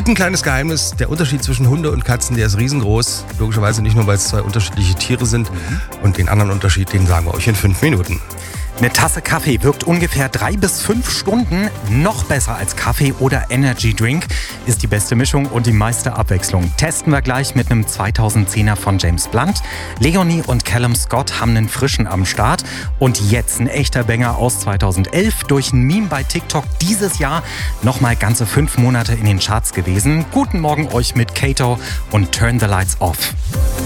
Gibt ein kleines Geheimnis, der Unterschied zwischen Hunde und Katzen, der ist riesengroß. Logischerweise nicht nur, weil es zwei unterschiedliche Tiere sind. Und den anderen Unterschied, den sagen wir euch in 5 Minuten. Eine Tasse Kaffee wirkt ungefähr 3 bis 5 Stunden. Noch besser als Kaffee oder Energy Drink ist die beste Mischung und die meiste Abwechslung. Testen wir gleich mit einem 2010er von James Blunt. Leonie und Callum Scott haben einen frischen am Start. Und jetzt ein echter Banger aus 2011. Durch ein Meme bei TikTok dieses Jahr nochmal ganze 5 Monate in den Charts gewesen. Guten Morgen euch mit Kato und Turn the Lights Off.